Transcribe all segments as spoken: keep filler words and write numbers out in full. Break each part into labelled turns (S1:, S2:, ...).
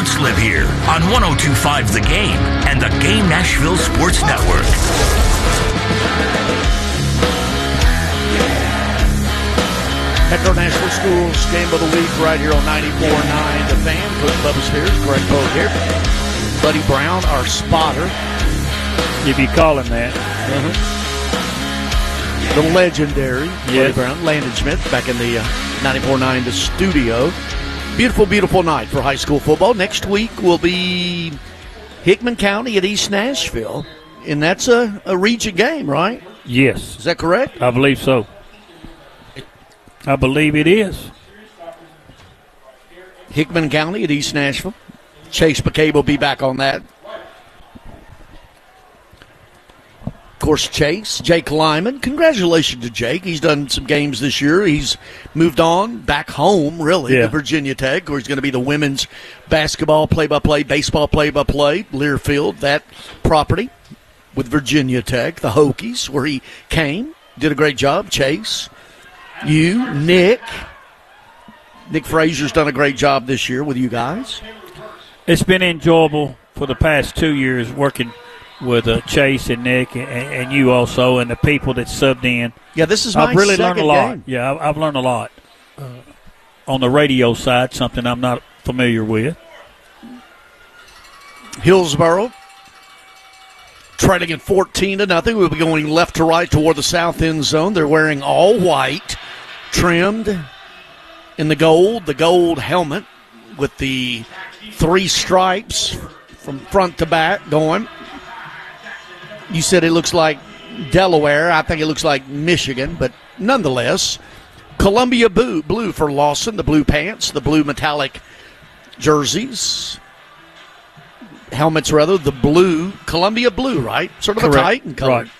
S1: Sports live here on one oh two point five The Game and the Game Nashville Sports Network.
S2: Metro Nashville Schools Game of the Week right here on ninety-four point nine The Fan. Coach Bubba's here, Greg Pogue here. Buddy Brown, our spotter.
S3: If you call him that.
S2: Uh-huh. The legendary
S3: yes.
S2: Buddy Brown. Landon Smith back in the uh, ninety-four point nine The Studio. Beautiful, beautiful night for high school football. Next week will be Hickman County at East Nashville. And that's a, a region game, right?
S3: Yes.
S2: Is that correct?
S3: I believe so. I believe it is.
S2: Hickman County at East Nashville. Chase McCabe will be back on that. Of course, Chase, Jake Lyman. Congratulations to Jake. He's done some games this year. He's moved on back home, really,
S3: yeah.
S2: to Virginia Tech, where he's going to be the women's basketball play-by-play, baseball play-by-play, Learfield, that property with Virginia Tech, the Hokies, where he came. Did a great job, Chase. You, Nick. Nick Frazier's done a great job this year with you guys.
S3: It's been enjoyable for the past two years working with uh, Chase and Nick and, and you also and the people that subbed in.
S2: Yeah, this is my
S3: I've really learned a lot.
S2: Game.
S3: Yeah, I've, I've learned a lot. Uh, on the radio side, something I'm not familiar with.
S2: Hillsboro trailing at fourteen to nothing. We'll be going left to right toward the south end zone. They're wearing all white, trimmed in the gold, the gold helmet with the three stripes from front to back going. You said it looks like Delaware. I think it looks like Michigan, but nonetheless, Columbia blue, blue for Lawson, the blue pants, the blue metallic jerseys. Helmets, rather, the blue, Columbia blue, right? Sort of
S3: Correct.
S2: a Titan color.
S3: Right.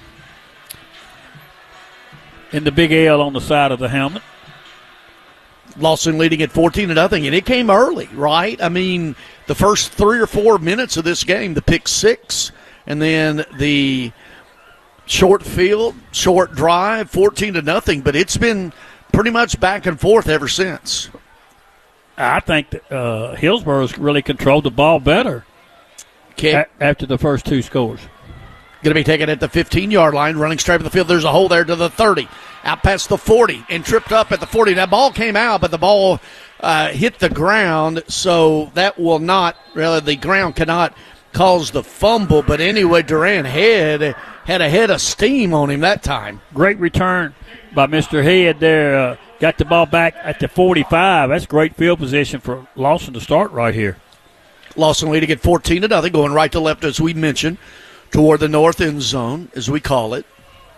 S3: And the big L on the side of the helmet.
S2: Lawson leading at fourteen to nothing, and it came early, right? I mean, the first three or four minutes of this game, the pick six, and then the short field, short drive, fourteen to nothing, but it's been pretty much back and forth ever since.
S3: I think that uh, Hillsboro's really controlled the ball better a- after the first two scores.
S2: Going to be taken at the fifteen-yard line, running straight up the field. There's a hole there to the thirty, out past the forty, and tripped up at the forty. That ball came out, but the ball uh, hit the ground, so that will not, really, the ground cannot cause the fumble. But anyway, Durant Head had a head of steam on him that time.
S3: Great return by Mister Head there. Uh, got the ball back at the forty-five. That's great field position for Lawson to start right here.
S2: Lawson leading at fourteen to nothing, going right to left, as we mentioned, toward the north end zone, as we call it.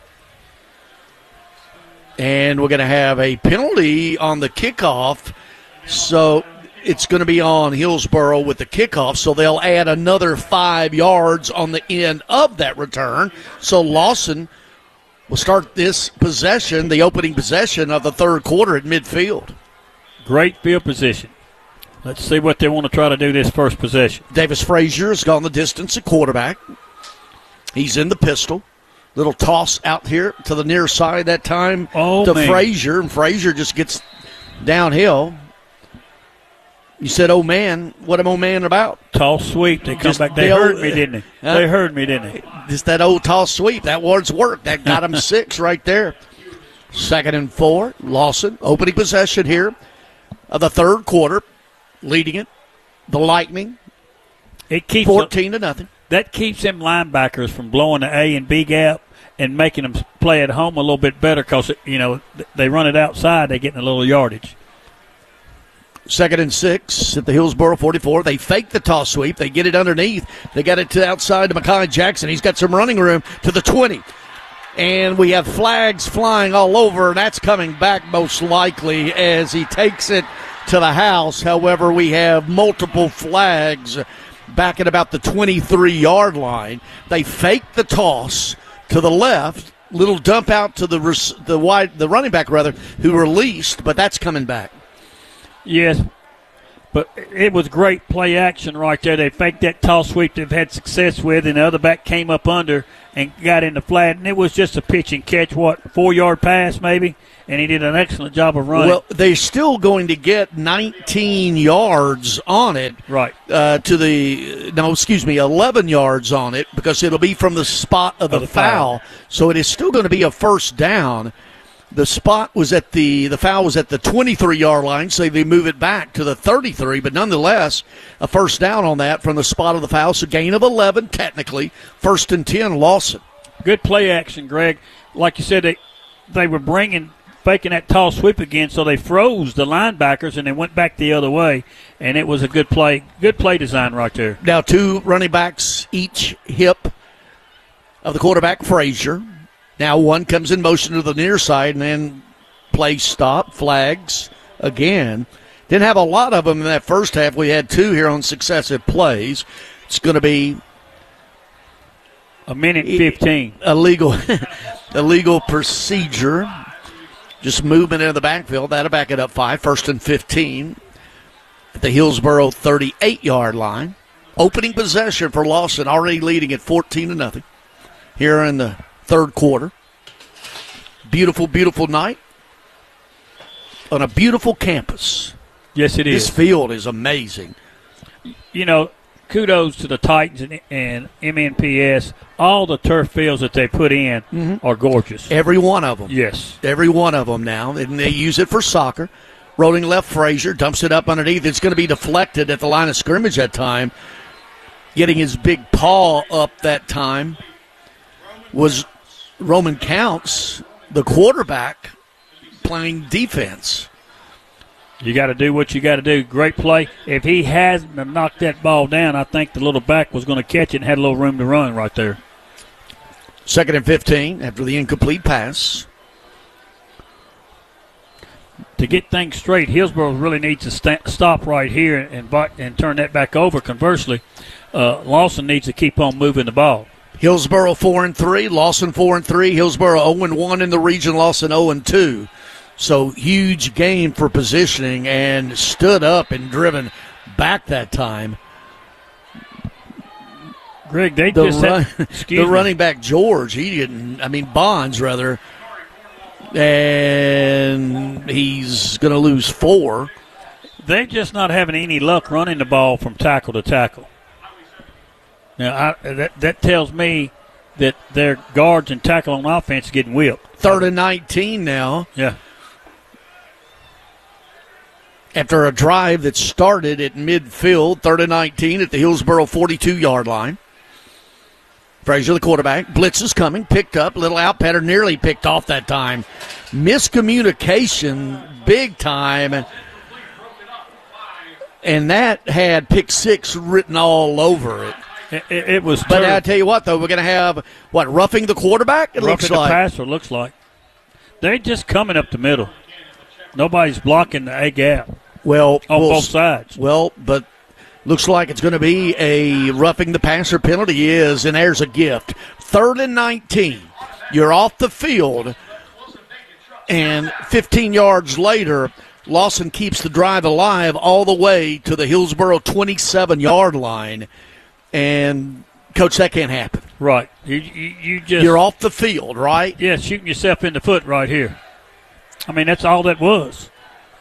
S2: And we're going to have a penalty on the kickoff. So it's going to be on Hillsboro with the kickoff. So they'll add another five yards on the end of that return. So Lawson will start this possession, the opening possession of the third quarter at midfield.
S3: Great field position. Let's see what they want to try to do this first possession.
S2: Davis Frazier has gone the distance at quarterback. He's in the pistol. Little toss out here to the near side that time
S3: oh,
S2: to
S3: man.
S2: Frazier, and Frazier just gets downhill. You said, oh, man. What am oh, man about?
S3: Toss sweep. They come
S2: just
S3: back. They
S2: the
S3: heard
S2: old,
S3: me, didn't they?
S2: Uh,
S3: they heard me, didn't they?
S2: Just that old toss sweep. That word's work. That got him six right there. Second and four. Lawson, opening possession here of the third quarter, leading it. The Lightning,
S3: it keeps
S2: fourteen to nothing.
S3: That keeps them linebackers from blowing the A and B gap and making them play at home a little bit better because, you know, they run it outside, they're getting a little yardage.
S2: Second and six at the Hillsboro forty-four. They fake the toss sweep. They get it underneath. They got it to outside to Mekhi Jackson. He's got some running room to the twenty. And we have flags flying all over, and that's coming back most likely as he takes it to the house. However, we have multiple flags back at about the twenty-three-yard line. They fake the toss to the left, little dump out to the the wide the running back rather, who released, but that's coming back.
S3: Yes, But it was great play action right there. They faked that toss sweep they've had success with, and the other back came up under and got in the flat. And it was just a pitch and catch, what, four-yard pass maybe? And he did an excellent job of running.
S2: Well, they're still going to get nineteen yards on it.
S3: Right.
S2: Uh, to the, no, excuse me, eleven yards on it because it'll be from the spot of the,
S3: of the
S2: foul.
S3: foul.
S2: So it is still going to be a first down. The spot was at the, the foul was at the twenty-three-yard line, so they move it back to the thirty-three, but nonetheless, a first down on that from the spot of the foul. So gain of eleven, technically. First and ten, Lawson.
S3: Good play action, Greg. Like you said, they, they were bringing, faking that tall sweep again, so they froze the linebackers and they went back the other way, and it was a good play. Good play design right there.
S2: Now two running backs each hip of the quarterback, Frazier. Now one comes in motion to the near side and then play stop, flags again. Didn't have a lot of them in that first half. We had two here on successive plays. It's going to be
S3: a minute fifteen.
S2: Illegal, illegal procedure. Just movement into the backfield. That'll back it up five. First and fifteen at the Hillsboro thirty-eight-yard line. Opening possession for Lawson, already leading at fourteen to nothing here in the third quarter. Beautiful, beautiful night on a beautiful campus.
S3: Yes, it is.
S2: This field is amazing.
S3: You know, kudos to the Titans and, and M N P S. All the turf fields that they put in mm-hmm. are gorgeous.
S2: Every one of them.
S3: Yes.
S2: Every one of them now. And they use it for soccer. Rolling left, Frazier dumps it up underneath. It's going to be deflected at the line of scrimmage that time. Getting his big paw up that time was Roman Counts, the quarterback, playing defense.
S3: You got to do what you got to do. Great play. If he hasn't knocked that ball down, I think the little back was going to catch it and had a little room to run right there.
S2: Second and fifteen after the incomplete pass.
S3: To get things straight, Hillsboro really needs to st- stop right here and and turn that back over. Conversely, uh, Lawson needs to keep on moving the ball.
S2: Hillsboro four and three, Lawson four and three, Hillsboro zero and one in the region, Lawson zero and two. So huge game for positioning and stood up and driven back that time.
S3: Greg, they
S2: the
S3: just
S2: run,
S3: had,
S2: the running back George, he didn't. I mean Bonds rather, and he's going to lose four.
S3: They're just not having any luck running the ball from tackle to tackle. Now, I, that that tells me that their guards and tackle on offense are getting whipped.
S2: Third and nineteen now.
S3: Yeah.
S2: After a drive that started at midfield, third and nineteen at the Hillsboro forty-two-yard line. Frazier, the quarterback. Blitz is coming. Picked up. Little out pattern. Nearly picked off that time. Miscommunication big time. And that had pick six written all over it.
S3: It, it, it was.
S2: But I tell you what, though, we're going to have, what, roughing the quarterback? It
S3: roughing
S2: looks
S3: the
S2: like.
S3: passer, looks like. They're just coming up the middle. Nobody's blocking the A gap.
S2: Well,
S3: on
S2: we'll,
S3: both sides.
S2: Well, but looks like it's going to be a roughing the passer penalty is, and there's a gift. Third and nineteen. You're off the field, and fifteen yards later, Lawson keeps the drive alive all the way to the Hillsboro twenty-seven-yard line. And, Coach, that can't happen.
S3: Right. You, you, you just.
S2: You're off the field, right?
S3: Yeah, shooting yourself in the foot right here. I mean, that's all that was.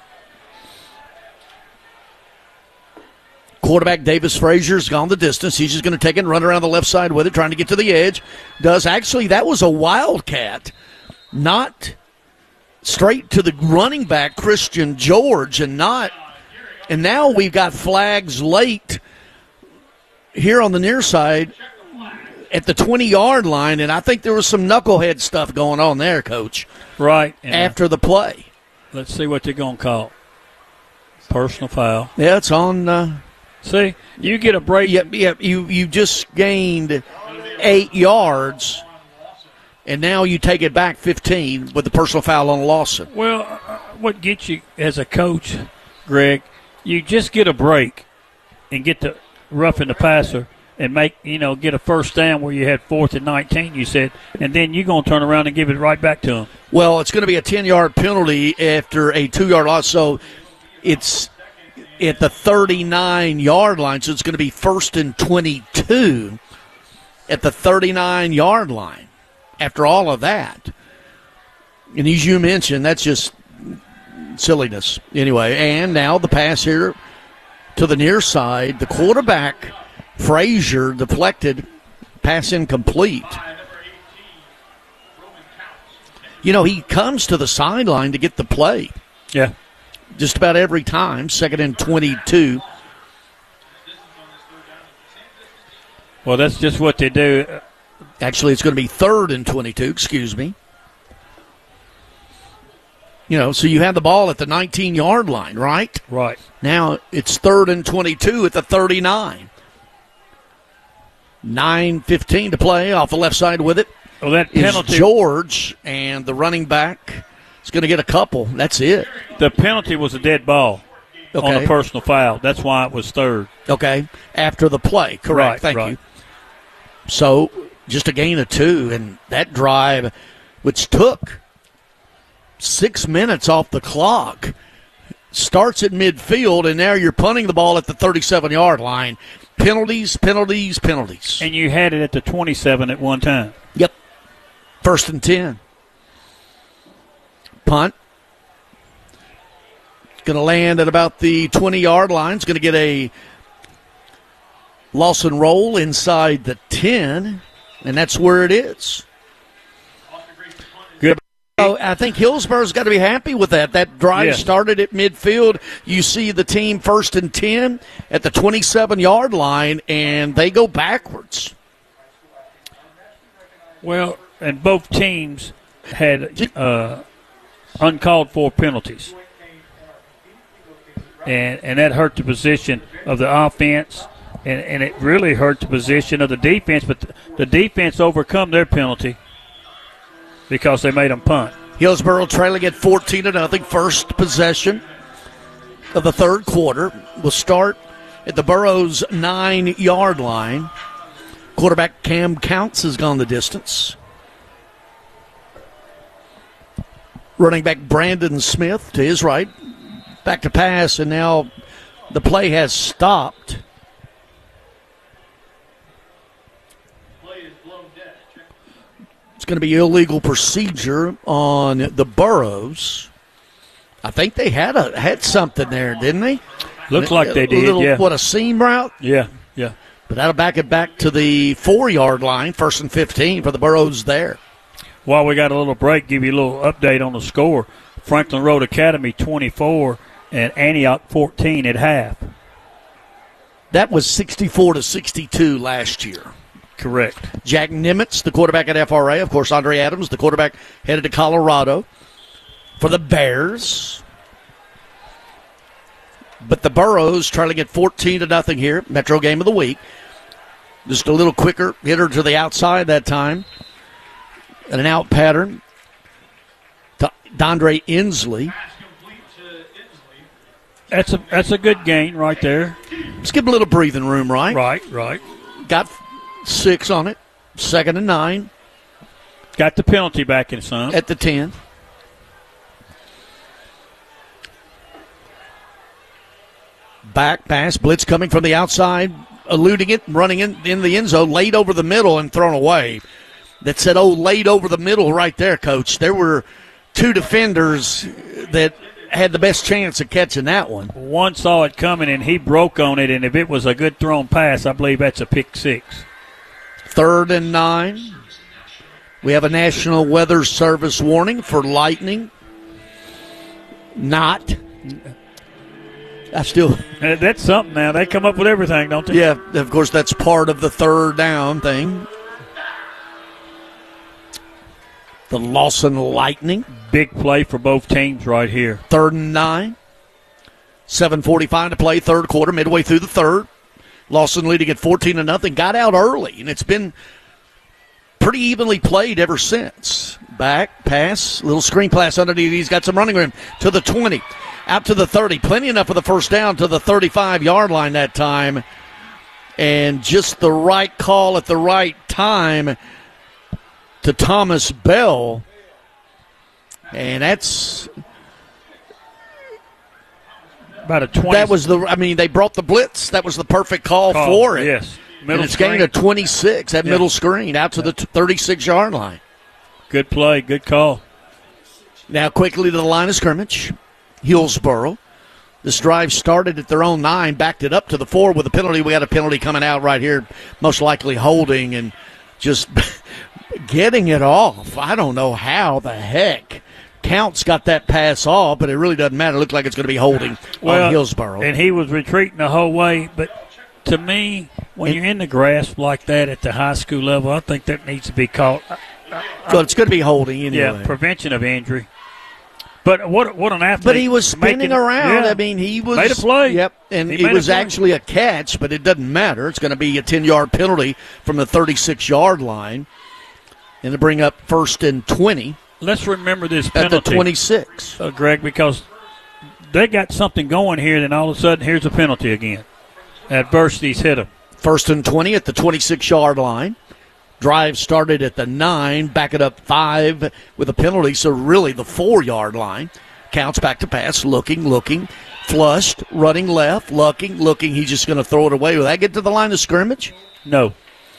S2: Quarterback Davis Frazier's gone the distance. He's just going to take it and run around the left side with it, trying to get to the edge. Does actually, that was a wildcat, not straight to the running back, Christian George, and not. And now we've got flags late here on the near side at the twenty-yard line, and I think there was some knucklehead stuff going on there, Coach.
S3: Right.
S2: After the play.
S3: Let's see what they're going to call. Personal foul.
S2: Yeah, it's on. Uh,
S3: see, you get a break.
S2: Yeah, yeah, you, you just gained eight yards, and now you take it back fifteen with the personal foul on Lawson.
S3: Well, uh, what gets you as a coach, Greg, you just get a break and get the roughing the passer and make, you know, get a first down where you had fourth and nineteen, you said, and then you're going to turn around and give it right back to them.
S2: Well, it's going to be a ten-yard penalty after a two-yard loss, so it's at the thirty-nine-yard line, so it's going to be first and twenty-two at the thirty-nine-yard line after all of that. And as you mentioned, that's just silliness. Anyway, and now the pass here to the near side. The quarterback, Frazier, deflected, pass incomplete. You know, he comes to the sideline to get the play.
S3: Yeah.
S2: Just about every time, second and twenty-two.
S3: Well, that's just what they do.
S2: Actually, it's going to be third and twenty-two, excuse me. You know, so you have the ball at the nineteen-yard line, right?
S3: Right.
S2: Now it's third and twenty-two at the thirty-nine. nine fifteen to play off the left side with it.
S3: Well, that penalty.
S2: Is George, and the running back is going to get a couple. That's it.
S3: The penalty was a dead ball
S2: Okay.
S3: on a personal foul. That's why it was third.
S2: Okay. After the play. Correct.
S3: Right,
S2: Thank
S3: right.
S2: you. So just a gain of two, and that drive, which took six minutes off the clock, starts at midfield, and now you're punting the ball at the thirty-seven-yard line. Penalties, penalties, penalties.
S3: And you had it at the twenty-seven at one time.
S2: Yep. First and ten. Punt. Going to land at about the twenty-yard line. It's going to get a loss and roll inside the ten, and that's where it is.
S3: Good.
S2: So I think Hillsboro's got to be happy with that. That drive
S3: Yeah.
S2: started at midfield. You see the team first and ten at the twenty-seven-yard line, and they go backwards.
S3: Well, and both teams had uh, uncalled for penalties. And and that hurt the position of the offense, and, and it really hurt the position of the defense. But the, the defense overcome their penalty because they made them punt.
S2: Hillsboro trailing at fourteen to nothing. First possession of the third quarter will start at the Burrows nine-yard line. Quarterback Cam Counts has gone the distance. Running back Brandon Smith to his right. Back to pass, and now the play has stopped. It's going to be illegal procedure on the Burrows. I think they had a had something there, didn't they?
S3: Looks like they
S2: A
S3: did,
S2: little,
S3: yeah.
S2: What, a seam route?
S3: Yeah, yeah.
S2: But that'll back it back to the four-yard line, first and fifteen for the Burrows there.
S3: While we got a little break, give you a little update on the score. Franklin Road Academy twenty-four and Antioch fourteen at half.
S2: That was sixty-four to sixty-two last year.
S3: Correct.
S2: Jack Nimitz, the quarterback at F R A. Of course, Andre Adams, the quarterback, headed to Colorado for the Bears. But the Burrows trying to get fourteen to nothing here. Metro game of the week. Just a little quicker hitter to the outside that time. And an out pattern to Dondre Inslee.
S3: That's a that's a good gain right there.
S2: Let's give him a little breathing room, right?
S3: Right, right.
S2: Got six on it. Second and nine
S3: Got the penalty back in some.
S2: at the ten. Back pass, blitz coming from the outside, eluding it, running in, in the end zone, laid over the middle and thrown away. That said, oh, laid over the middle right there, Coach. There were two defenders that had the best chance of catching that one.
S3: One saw it coming, and he broke on it, and if it was a good thrown pass, I believe that's a pick six.
S2: Third and nine. We have a National Weather Service warning for lightning. Not. I still.
S3: Uh, That's something now. They come up with everything, don't they?
S2: Yeah, of course, that's part of the third down thing. The Lawson Lightning.
S3: Big play for both teams right here.
S2: Third and nine. seven forty-five to play, third quarter, midway through the third. Lawson leading at fourteen to nothing. Got out early, and it's been pretty evenly played ever since. Back, pass, little screen pass underneath. He's got some running room to the twenty. Out to the thirty. Plenty enough for the first down to the thirty-five-yard line that time. And just the right call at the right time to Thomas Bell. And that's
S3: about a twenty.
S2: That was the. I mean, they brought the blitz. That was the perfect call,
S3: call
S2: for it.
S3: Yes, middle
S2: and it's
S3: screen.
S2: gained a twenty-six. That
S3: yeah.
S2: middle screen out to yeah. the thirty-six yard line.
S3: Good play. Good call.
S2: Now quickly to the line of scrimmage, Hillsboro. This drive started at their own nine, backed it up to the four with a penalty. We had a penalty coming out right here, most likely holding, and just getting it off. I don't know how the heck Counts got that pass off, but it really doesn't matter. It looked like it's going to be holding
S3: well,
S2: on Hillsboro.
S3: And he was retreating the whole way, but to me, when and, you're in the grasp like that at the high school level, I think that needs to be called.
S2: Well, it's going to be holding anyway.
S3: Yeah, prevention of injury. But what what an athlete!
S2: But he was spinning
S3: making,
S2: around.
S3: Yeah.
S2: I mean, he was
S3: made a play.
S2: Yep, and
S3: he
S2: it was actually a catch, but it doesn't matter. It's going to be a ten-yard penalty from the thirty-six yard line, and to bring up first and twenty.
S3: Let's remember this penalty
S2: at the twenty-six,
S3: uh, Greg, because they got something going here. Then all of a sudden, here's a penalty again. Adversity's hit them.
S2: First and twenty at the twenty-six yard line. Drive started at the nine, back it up five with a penalty, so really the four-yard line. Counts back to pass, looking, looking, flushed, running left, looking, looking. He's just going to throw it away. Will that get to the line of scrimmage?
S3: No.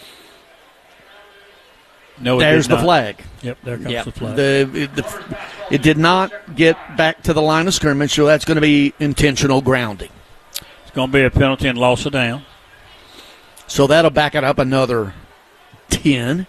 S3: No, it
S2: There's
S3: did
S2: the
S3: not.
S2: flag.
S3: Yep, there comes
S2: yep.
S3: the flag.
S2: The, it, the, it did not get back to the line of scrimmage, so that's going to be intentional grounding.
S3: It's going to be a penalty and loss of down.
S2: So that'll back it up another ten.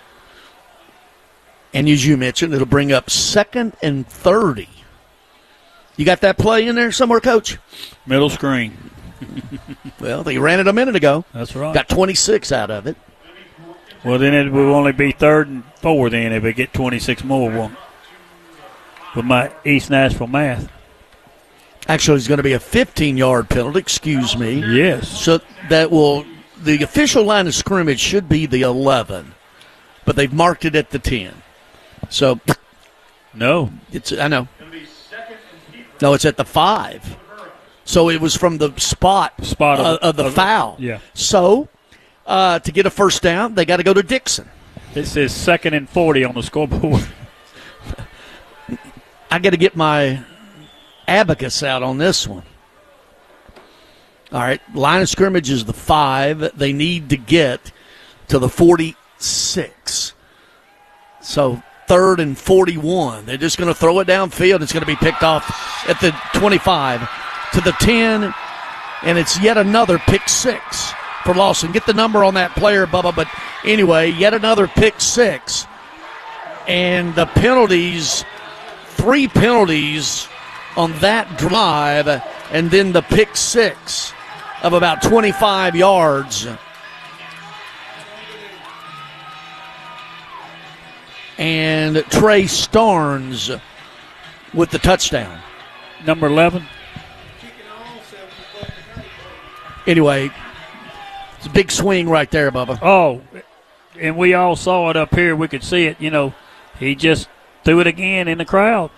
S2: And as you mentioned, it'll bring up second and thirty. You got that play in there somewhere, Coach?
S3: Middle screen.
S2: Well, they ran it a minute ago.
S3: That's right.
S2: Got twenty-six out of it.
S3: Well, then it will only be third and four then if we get twenty-six more. One. With my East Nashville math.
S2: Actually, it's going to be a fifteen-yard penalty, excuse me.
S3: Yes.
S2: So that will – the official line of scrimmage should be the eleven, but they've marked it at the ten. So –
S3: No.
S2: It's I know. No, it's at the five. So it was from the spot,
S3: spot of,
S2: uh, of the
S3: of,
S2: foul.
S3: Yeah.
S2: So uh, to get a first down, they got to go to Dixon.
S3: It says second and forty on the scoreboard.
S2: I got to get my abacus out on this one. All right, line of scrimmage is the five. They need to get to the forty-six. So third and forty-one. They're just going to throw it downfield. It's going to be picked off at the twenty-five to the ten, and it's yet another pick six for Lawson. Get the number on that player, Bubba. But anyway, yet another pick six. And the penalties, three penalties on that drive, and then the pick six of about twenty-five yards. And Trey Starnes with the touchdown.
S3: Number eleven.
S2: Anyway, it's a big swing right there, Bubba.
S3: Oh, and we all saw it up here. We could see it. You know, he just threw it again in the crowd.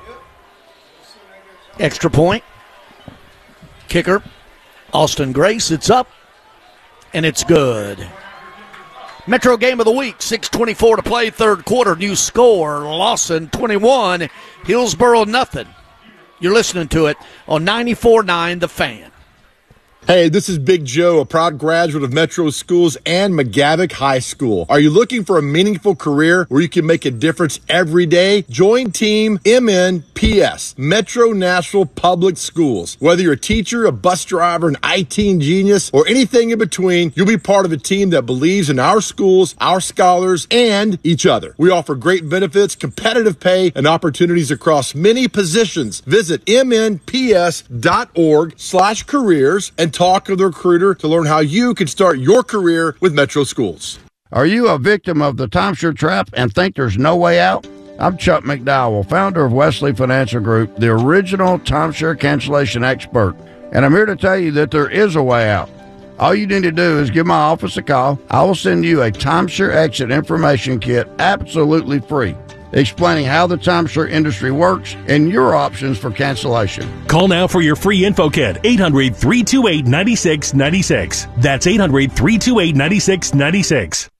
S2: Extra point. Kicker, Austin Grace. It's up, and it's good. Metro game of the week, six twenty-four to play, third quarter. New score, Lawson twenty-one, Hillsboro nothing. You're listening to it on ninety-four point nine The Fan.
S4: Hey, this is Big Joe, a proud graduate of Metro Schools and McGavick High School. Are you looking for a meaningful career where you can make a difference every day? Join Team M N P S, Metro Nashville Public Schools. Whether you're a teacher, a bus driver, an I T genius, or anything in between, you'll be part of a team that believes in our schools, our scholars, and each other. We offer great benefits, competitive pay, and opportunities across many positions. Visit mnps.org slash careers and talk to the recruiter to learn how you can start your career with Metro Schools.
S5: Are you a victim of the timeshare trap and think there's no way out? I'm Chuck McDowell, founder of Wesley Financial Group, the original timeshare cancellation expert, and I'm here to tell you that there is a way out. All you need to do is give my office a call. I will send you a timeshare exit information kit absolutely free, explaining how the timeshare industry works and your options for cancellation.
S6: Call now for your free info kit, eight hundred, three two eight, nine six nine six. That's eight hundred, three two eight, nine six nine six.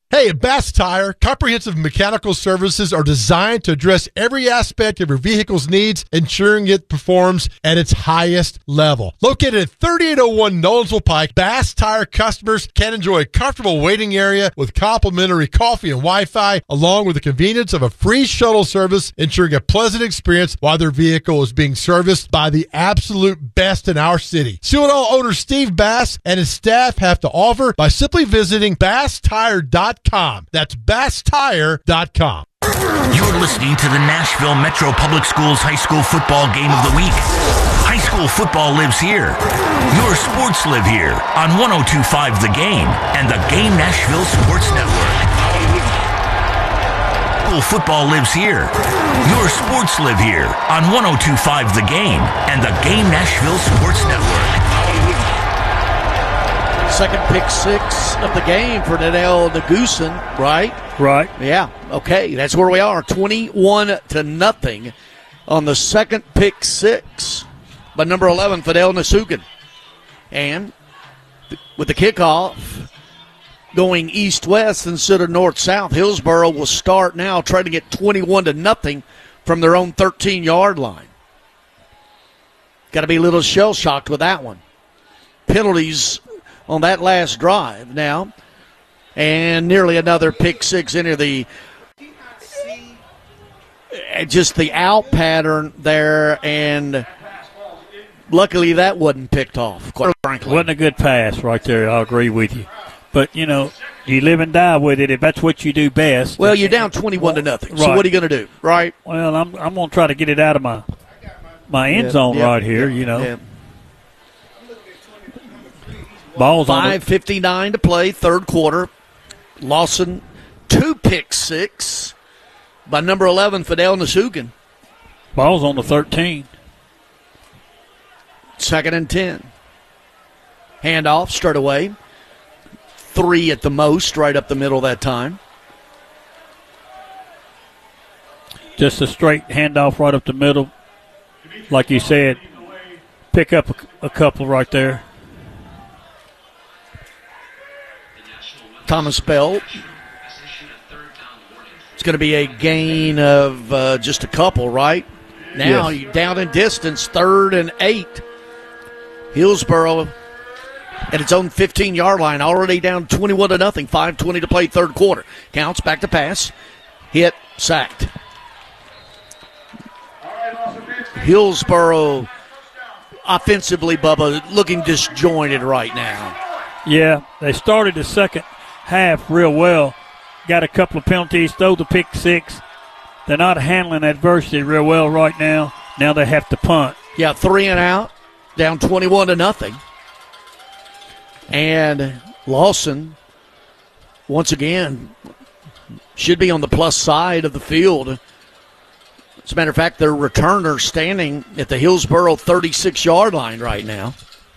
S7: Hey, at Bass Tire, comprehensive mechanical services are designed to address every aspect of your vehicle's needs, ensuring it performs at its highest level. Located at thirty-eight oh one Nolensville Pike, Bass Tire customers can enjoy a comfortable waiting area with complimentary coffee and Wi-Fi, along with the convenience of a free shuttle service, ensuring a pleasant experience while their vehicle is being serviced by the absolute best in our city. See what all owner Steve Bass and his staff have to offer by simply visiting bass tire dot com. That's bass tire dot com.
S1: You're listening to the Nashville Metro Public Schools High School Football Game of the Week. High school football lives here. Your sports live here on one oh two point five The Game and the Game Nashville Sports Network. High school football lives here. Your sports live here on one oh two point five The Game and the Game Nashville Sports Network.
S2: Second pick six of the game for Nadell Nagusan, right?
S3: Right.
S2: Yeah, okay. That's where we are. twenty-one to nothing on the second pick six by number eleven, Fidel Nasugan. And with the kickoff going east-west instead of north-south, Hillsboro will start now trying to get twenty-one to nothing from their own thirteen-yard line. Got to be a little shell-shocked with that one. Penalties on that last drive now, and nearly another pick six into the just the out pattern there, and luckily that wasn't picked off, quite frankly.
S3: Wasn't a good pass right there, I'll agree with you. But, you know, you live and die with it if that's what you do best.
S2: Well, you're down twenty-one to nothing,
S3: right.
S2: So what are you going to do, right?
S3: Well, I'm I'm going to try to get it out of my my end
S2: yeah,
S3: zone
S2: yeah,
S3: right here,
S2: yeah,
S3: you know.
S2: Yeah.
S3: Ball's on
S2: five fifty-nine to play, third quarter. Lawson, two pick six by number eleven, Fidel Nasugan.
S3: Ball's on the thirteen.
S2: Second and ten. Handoff, straight away. Three at the most, right up the middle that time.
S3: Just a straight handoff right up the middle. Like you said, pick up a, a couple right there.
S2: Thomas Bell. It's going to be a gain of uh, just a couple, right? Now
S3: yes.
S2: You're down in distance, third and eight. Hillsboro at its own fifteen-yard line, already down twenty-one to nothing. five twenty to play, third quarter. Counts, back to pass. Hit, sacked. Hillsboro offensively, Bubba, looking disjointed right now.
S3: Yeah, they started the second half real well. Got a couple of penalties, throw the pick six. They're not handling adversity real well right now. Now they have to punt.
S2: Yeah, three and out, down twenty-one to nothing. And Lawson, once again, should be on the plus side of the field. As a matter of fact, their returner standing at the Hillsboro thirty-six-yard line right now.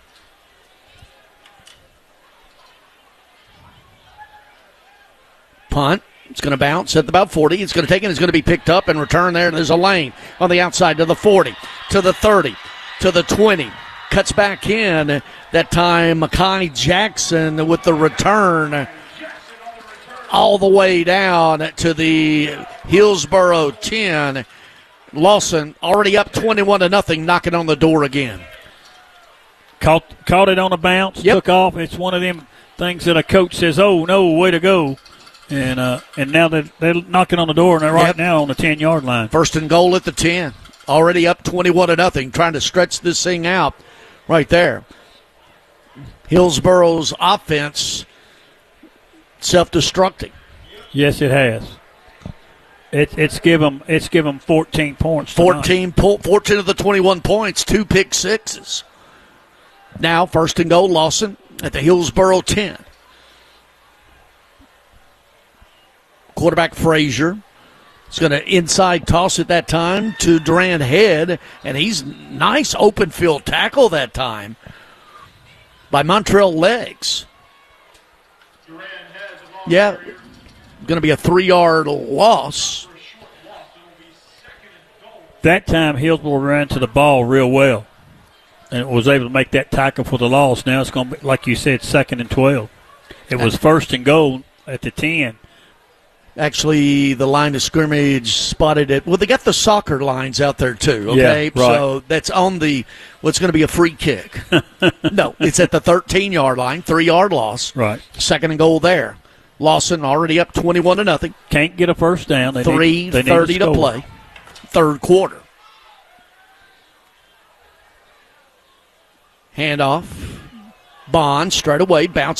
S2: Punt. It's going to bounce at about forty. It's going to take it. It's going to be picked up and returned there. There's a lane on the outside to the forty, to the thirty, to the twenty. Cuts back in. That time, Makai Jackson with the return all the way down to the Hillsboro ten. Lawson already up twenty-one to nothing, knocking on the door again.
S3: Caught, caught it on a bounce,
S2: yep.
S3: Took off. It's one of them things that a coach says, oh, no, way to go. And uh, and now they're, they're knocking on the door, and they're right yep. now on the ten-yard line.
S2: First and goal at the ten. Already up twenty-one to nothing, trying to stretch this thing out right there. Hillsboro's offense self-destructing.
S3: Yes, it has. It, it's given it's given fourteen points.
S2: fourteen, po- fourteen of the twenty-one points, two pick sixes. Now, first and goal, Lawson at the Hillsboro ten. Quarterback Frazier is going to inside toss at that time to Durant Head, and he's nice open field tackle that time by Montreal Legs. Yeah, going to be a three-yard loss.
S3: That time Hillsboro ran to the ball real well and was able to make that tackle for the loss. Now it's going to be, like you said, second and twelve. It was first and goal at the ten.
S2: Actually, the line of scrimmage spotted it. Well, they got the soccer lines out there, too, okay?
S3: Yeah, right.
S2: So that's on the what's going to be a free kick. No, it's at the thirteen-yard line, three-yard loss.
S3: Right.
S2: Second and goal there. Lawson already up twenty-one to nothing.
S3: Can't get a first down. They
S2: three thirty to, to play. Third quarter. Handoff. Bond straight away, bounce